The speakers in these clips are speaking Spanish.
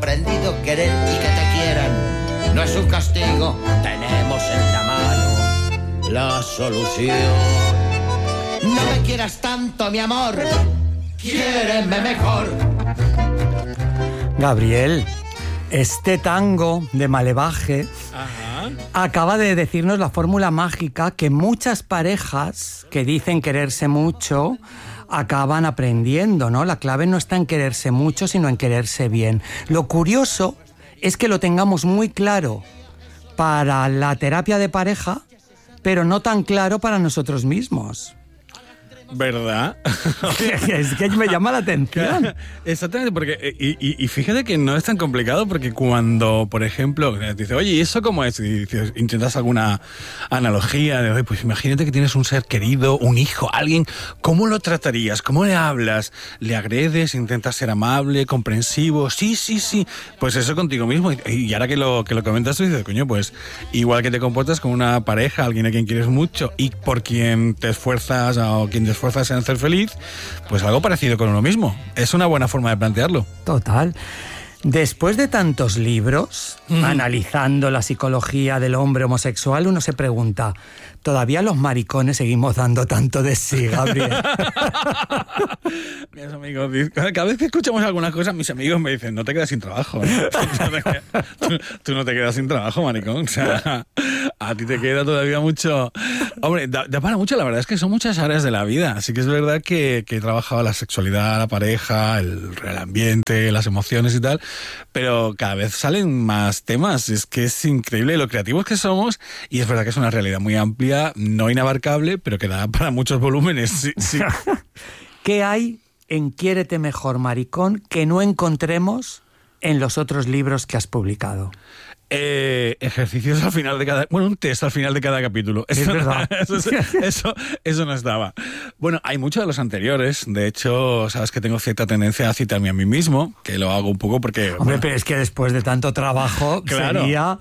aprendido a querer y que te quieran no es un castigo. Tenemos en la mano la solución. No me quieras tanto, mi amor, quiéreme mejor. Gabriel, este tango de Malevaje acaba de decirnos la fórmula mágica que muchas parejas que dicen quererse mucho acaban aprendiendo, ¿no? La clave no está en quererse mucho, sino en quererse bien. Lo curioso es que lo tengamos muy claro para la terapia de pareja, pero no tan claro para nosotros mismos. ¿Verdad? Es que me llama la atención. Exactamente, porque y fíjate que no es tan complicado, porque cuando, por ejemplo, dices, oye, ¿y eso cómo es? Y dices, intentas alguna analogía de, oye, pues imagínate que tienes un ser querido, un hijo, alguien, ¿cómo lo tratarías? ¿Cómo le hablas? ¿Le agredes? ¿Intentas ser amable, comprensivo? Sí. Pues eso contigo mismo. Y ahora que lo comentas tú, dices, coño, pues igual que te comportas con una pareja, alguien a quien quieres mucho y por quien te esfuerzas o quien te esfuerzas en hacer feliz, pues algo parecido con uno mismo. Es una buena forma de plantearlo. Total. Después de tantos libros analizando la psicología del hombre homosexual, uno se pregunta, ¿todavía los maricones seguimos dando tanto de sí, Gabriel? Mis amigos, cada vez que escuchamos algunas cosas, mis amigos me dicen, no te quedas sin trabajo, ¿eh? Tú no te quedas sin trabajo, maricón. O sea, a ti te queda todavía mucho. Hombre, da para mucho, la verdad es que son muchas áreas de la vida. Así que es verdad que he trabajado la sexualidad, la pareja, el ambiente, las emociones y tal, pero cada vez salen más temas. Es que es increíble lo creativos que somos, y es verdad que es una realidad muy amplia, no inabarcable, pero que da para muchos volúmenes. Sí. ¿Qué hay en Quiérete Mejor, Maricón, que no encontremos en los otros libros que has publicado? Ejercicios al final de cada... Bueno, un test al final de cada capítulo. Es verdad. Eso no estaba. Bueno, hay muchos de los anteriores. De hecho, sabes que tengo cierta tendencia a citarme a mí mismo, que lo hago un poco porque... Hombre, pero es que después de tanto trabajo claro, sería...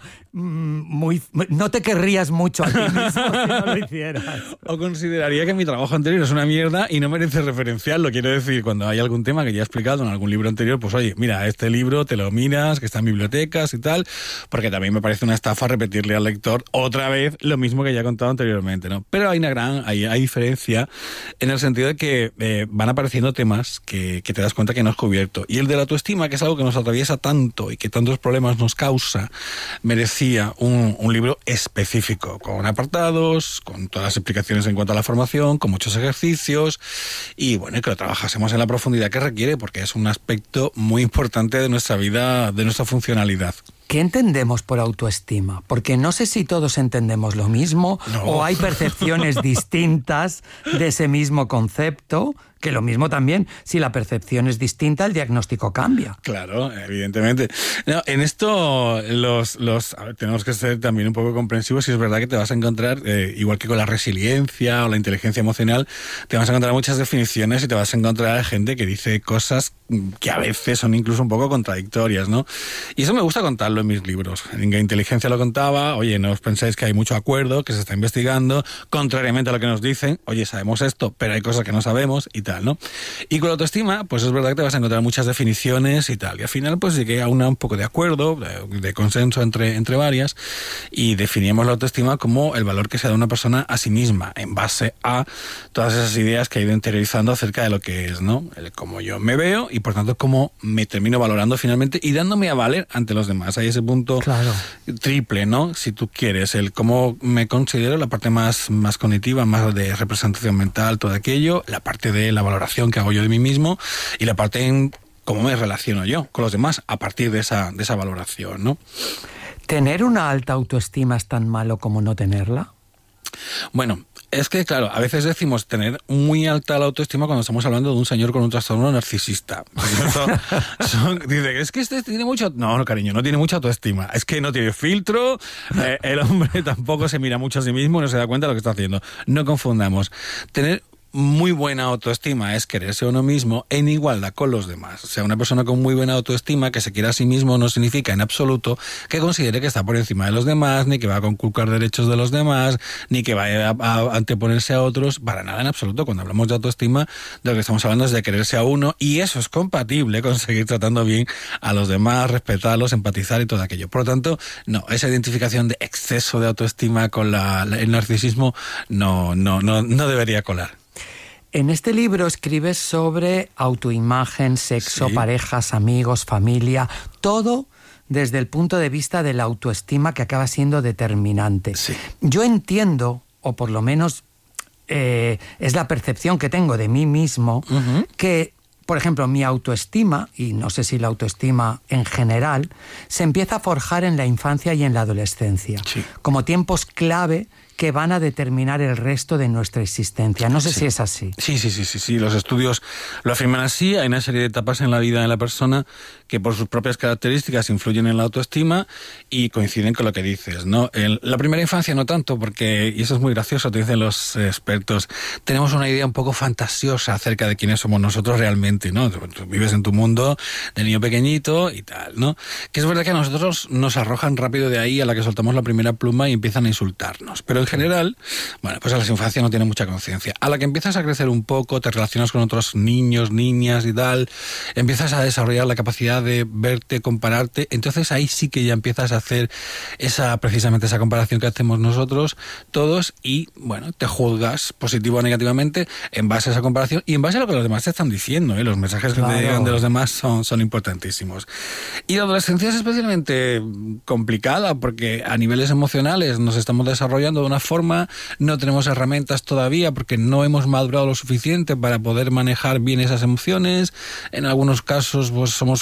no te querrías mucho a ti mismo si no lo hicieras. O consideraría que mi trabajo anterior es una mierda y no merece referenciarlo. Quiero decir, cuando hay algún tema que ya he explicado en algún libro anterior, pues oye, mira, este libro te lo miras, que está en bibliotecas y tal, porque también me parece una estafa repetirle al lector otra vez lo mismo que ya he contado anteriormente, ¿no? Pero hay diferencia en el sentido de que van apareciendo temas que te das cuenta que no has cubierto. Y el de la autoestima, que es algo que nos atraviesa tanto y que tantos problemas nos causa, merecía un libro específico, con apartados, con todas las explicaciones en cuanto a la formación, con muchos ejercicios, y bueno, que lo trabajásemos en la profundidad que requiere, porque es un aspecto muy importante de nuestra vida, de nuestra funcionalidad. ¿Qué entendemos por autoestima? Porque no sé si todos entendemos lo mismo, no, o hay percepciones distintas de ese mismo concepto, que lo mismo también, si la percepción es distinta, el diagnóstico cambia. Claro, evidentemente. No, en esto a ver, tenemos que ser también un poco comprensivos, y es verdad que te vas a encontrar, igual que con la resiliencia o la inteligencia emocional, te vas a encontrar muchas definiciones y te vas a encontrar gente que dice cosas que a veces son incluso un poco contradictorias, ¿no? Y eso me gusta contarlo en mis libros. En Inteligencia lo contaba, oye, no os pensáis que hay mucho acuerdo, que se está investigando, contrariamente a lo que nos dicen, oye, sabemos esto, pero hay cosas que no sabemos y tal, ¿no? Y con la autoestima, pues es verdad que te vas a encontrar muchas definiciones y tal, y al final pues llegué a un poco de acuerdo, de consenso entre varias, y definimos la autoestima como el valor que se da una persona a sí misma, en base a todas esas ideas que ha ido interiorizando acerca de lo que es, ¿no? El cómo yo me veo y por tanto cómo me termino valorando finalmente y dándome a valer ante los demás. Hay ese punto claro, triple, ¿no? Si tú quieres, el cómo me considero, la parte más cognitiva, más de representación mental, todo aquello, la parte de la valoración que hago yo de mí mismo, y la parte en cómo me relaciono yo con los demás a partir de esa valoración, ¿no? ¿Tener una alta autoestima es tan malo como no tenerla? Bueno, es que, claro, a veces decimos tener muy alta la autoestima cuando estamos hablando de un señor con un trastorno narcisista. Dice, es que este tiene mucho... No, cariño, no tiene mucha autoestima. Es que no tiene filtro, el hombre tampoco se mira mucho a sí mismo y no se da cuenta de lo que está haciendo. No confundamos. Tener muy buena autoestima es quererse a uno mismo en igualdad con los demás. O sea, una persona con muy buena autoestima que se quiera a sí mismo no significa en absoluto que considere que está por encima de los demás, ni que va a conculcar derechos de los demás, ni que vaya a anteponerse a otros, para nada en absoluto. Cuando hablamos de autoestima, de lo que estamos hablando es de quererse a uno, y eso es compatible con seguir tratando bien a los demás, respetarlos, empatizar y todo aquello. Por lo tanto, no, esa identificación de exceso de autoestima con el narcisismo no debería colar. En este libro escribes sobre autoimagen, sexo, sí, parejas, amigos, familia, todo desde el punto de vista de la autoestima, que acaba siendo determinante. Sí. Yo entiendo, o por lo menos es la percepción que tengo de mí mismo, que, por ejemplo, mi autoestima, y no sé si la autoestima en general, se empieza a forjar en la infancia y en la adolescencia, sí, como tiempos clave que van a determinar el resto de nuestra existencia. No sé si es así. Sí. Los estudios lo afirman así. Hay una serie de etapas en la vida de la persona que por sus propias características influyen en la autoestima y coinciden con lo que dices, ¿no? En la primera infancia no tanto, porque, y eso es muy gracioso, te dicen los expertos, tenemos una idea un poco fantasiosa acerca de quiénes somos nosotros realmente, ¿no? Tú vives en tu mundo de niño pequeñito y tal, ¿no? Que es verdad que a nosotros nos arrojan rápido de ahí a la que soltamos la primera pluma y empiezan a insultarnos. Pero en general, bueno, pues a la infancia no tiene mucha conciencia. A la que empiezas a crecer un poco, te relacionas con otros niños, niñas y tal, empiezas a desarrollar la capacidad de verte, compararte, entonces ahí sí que ya empiezas a hacer precisamente esa comparación que hacemos nosotros todos y, bueno, te juzgas positivo o negativamente en base a esa comparación y en base a lo que los demás te están diciendo, ¿eh? Los mensajes que te llegan de los demás son importantísimos. Y la adolescencia es especialmente complicada porque a niveles emocionales nos estamos desarrollando de una forma, no tenemos herramientas todavía porque no hemos madurado lo suficiente para poder manejar bien esas emociones. En algunos casos pues somos